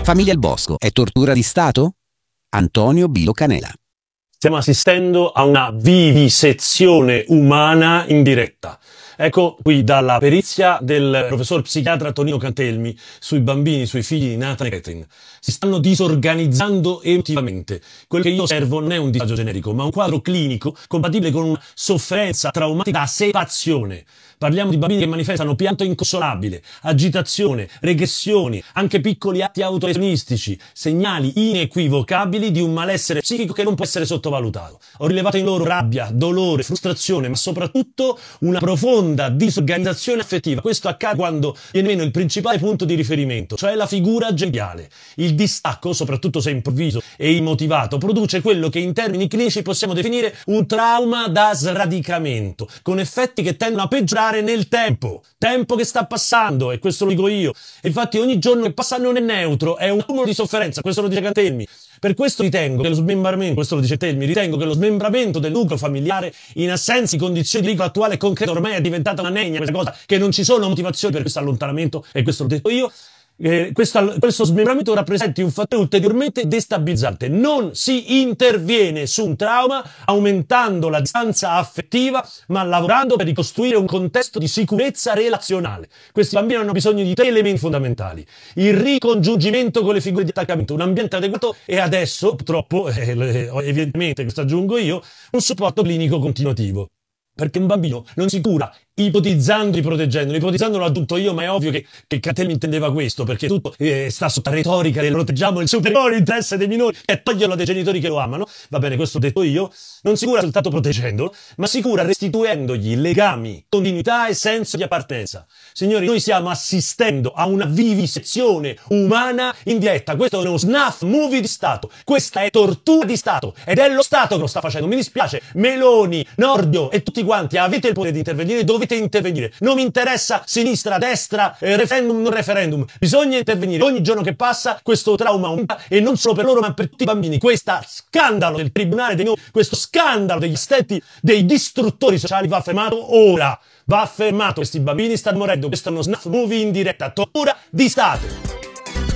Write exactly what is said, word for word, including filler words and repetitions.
Famiglia Il Bosco è tortura di Stato? Antonio Bilo Canela. Stiamo assistendo a una vivisezione umana in diretta. Ecco qui dalla perizia del professor psichiatra Tonino Cantelmi sui bambini, sui figli di Nathan e Catherine. Si stanno disorganizzando emotivamente. Quello che io osservo non è un disagio generico, ma un quadro clinico compatibile con una sofferenza traumatica a separazione. Parliamo di bambini che manifestano pianto inconsolabile, agitazione, regressioni, anche piccoli atti autolesionistici, segnali inequivocabili di un malessere psichico che non può essere sottovalutato. Ho rilevato in loro rabbia, dolore, frustrazione, ma soprattutto una profonda disorganizzazione affettiva. Questo accade quando viene meno il principale punto di riferimento, cioè la figura geniale. Il distacco, soprattutto se improvviso e immotivato, produce quello che in termini clinici possiamo definire un trauma da sradicamento, con effetti che tendono a peggiorare nel tempo, tempo che sta passando, e questo lo dico io. E infatti ogni giorno che passa non è neutro, è un cumulo di sofferenza, questo lo dice Cantelmi. Per questo ritengo che lo smembramento, questo lo dice Telmi, ritengo che lo smembramento del nucleo familiare, in assenza di condizioni di pericolo attuale e concreto, ormai è diventata una negna questa cosa, che non ci sono motivazioni per questo allontanamento, e questo l'ho detto io. Eh, questo, questo smembramento rappresenti un fattore ulteriormente destabilizzante. Non si interviene su un trauma aumentando la distanza affettiva, ma lavorando per ricostruire un contesto di sicurezza relazionale. Questi bambini hanno bisogno di tre elementi fondamentali: il ricongiungimento con le figure di attaccamento, un ambiente adeguato e adesso, purtroppo, eh, evidentemente questo aggiungo io, un supporto clinico continuativo. Perché un bambino non si cura ipotizzandoli, proteggendoli, ipotizzandolo l'adulto io, ma è ovvio che, che Cantelmi intendeva questo, perché tutto eh, sta sotto la retorica del proteggiamo il superiore interesse dei minori e toglierlo dai genitori che lo amano. Va bene, questo ho detto io. Non si cura soltanto proteggendolo, ma si cura restituendogli legami, continuità e senso di appartenenza. Signori, noi stiamo assistendo a una vivisezione umana in diretta. Questo è uno snuff movie di Stato. Questa è tortura di Stato ed è lo Stato che lo sta facendo. Mi dispiace, Meloni, Nordio e tutti quanti avete il potere di intervenire, dovete intervenire. Non mi interessa sinistra, destra, eh, referendum, non referendum. Bisogna intervenire. Ogni giorno che passa questo trauma aumenta, e non solo per loro ma per tutti i bambini. Questo scandalo del tribunale dei minori, questo scandalo degli stetti, dei distruttori sociali va fermato ora. Va fermato. Questi bambini stanno morendo. Questo è uno snuff movie in diretta. Tortura di Stato.